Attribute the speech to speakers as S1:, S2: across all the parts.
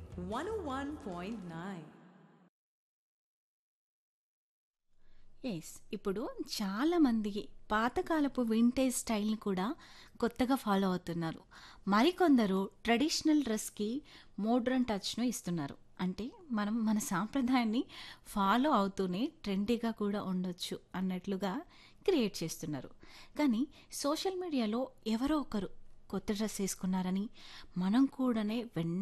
S1: 101.9.
S2: Yes. ఇప్పుడు చాలామంది పాతకాలపు వింటేజ్ స్టైల్‌ని కూడా కొత్తగా ఫాలో అవుతున్నారు. మరికొందరు ట్రెడిషనల్ డ్రెస్‌కి మోడ్రన్ టచ్‌ను ఇస్తున్నారు. అంటే మనం మన సాంప్రదాయాన్ని ఫాలో అవుతూనే ట్రెండీగా కూడా ఉండొచ్చు అన్నట్లుగా క్రియేట్ చేస్తున్నారు. కానీ సోషల్ మీడియాలో ఎవరో ఒకరు కొత్త డ్రెస్ ఏసుకున్నారని మనం కూడానే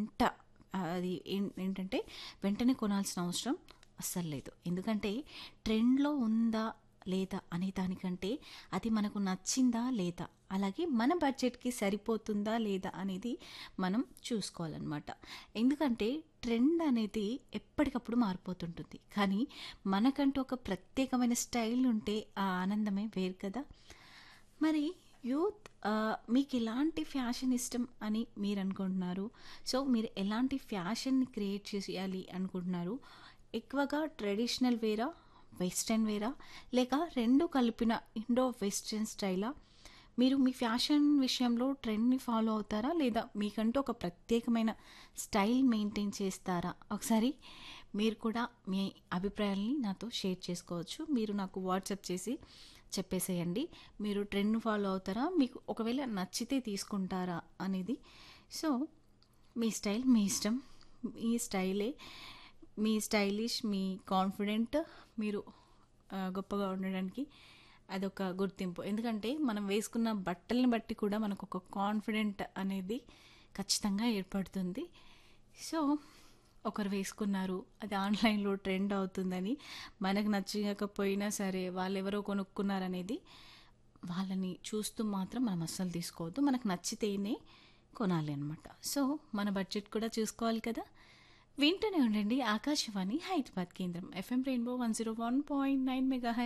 S2: అది ఏంటంటే వెంటనే కొనాల్సిన అవసరం అస్సలు లేదు. ఎందుకంటే ట్రెండ్‌లో ఉందా? లేదా? అనే దానికంటే అది మనకు నచ్చిందా? లేదా? అలాగే మన బడ్జెట్‌కి సరిపోతుందా? లేదా? అనేది మనం చూసుకోవాలనమాట. ఎందుకంటే ట్రెండ్ అనేది ఎప్పటికప్పుడు మారిపోతుంటుంది. కానీ మనకంటూ ఒక ప్రత్యేకమైన స్టైల్ ఉంటే ఆ ఆనందమే వేరు కదా! మరి యూత్ మీకెలాంటి ఫ్యాషన్ ఇష్టం అని మీరనుకుంటున్నారు? సో, మీరు ఎలాంటి ఫ్యాషన్‌ని క్రియేట్ చేయాలి అనుకుంటున్నారు? ఎక్కువగా ట్రెడిషనల్ వేరా? వెస్టర్న్ వేరా? లేక 2 కలిపిన ఇండో వెస్టర్న్ స్టైలా? మీరు మీ ఫ్యాషన్ విషయంలో ట్రెండ్‌ని ఫాలో అవుతారా? లేదా మీకంటూ ఒక ప్రత్యేకమైన స్టైల్ మెయింటైన్ చేస్తారా? ఒకసారి మీరు కూడా మీ అభిప్రాయాల్ని నాతో షేర్ చేసుకోవచ్చు. మీరు నాకు వాట్సాప్ చేసి చెప్పేసేయండి. మీరు ట్రెండ్‌ని ఫాలో అవుతారా? మీకు ఒకవేళ నచ్చితే తీసుకుంటారా అనేది. సో, మీ స్టైల్ మీ ఇష్టం. మీ స్టైలే మీ స్టైలిష్, మీ కాన్ఫిడెంట్, మీరు గొప్పగా ఉండడానికి అదొక గుర్తింపు. ఎందుకంటే మనం వేసుకున్న బట్టల్ని బట్టి కూడా మనకొక కాన్ఫిడెంట్ అనేది ఖచ్చితంగా ఏర్పడుతుంది. సో, ఒకరు వేసుకున్నారు, అది ఆన్‌లైన్‌లో ట్రెండ్ అవుతుందని మనకు నచ్చకపోయినా సరే వాళ్ళెవరో కొనుక్కున్నారనేది వాళ్ళని చూస్తూ మాత్రం మనం అస్సలు తీసుకోవద్దు. మనకు నచ్చితేనే కొనాలి అనమాట. సో, మన బడ్జెట్ కూడా చూసుకోవాలి కదా! వింటూనే ఉండండి ఆకాశవాణి హైదరాబాద్ కేంద్రం ఎఫ్ఎం రెయిన్బో 101.9 మెగాహెర్ట్జ్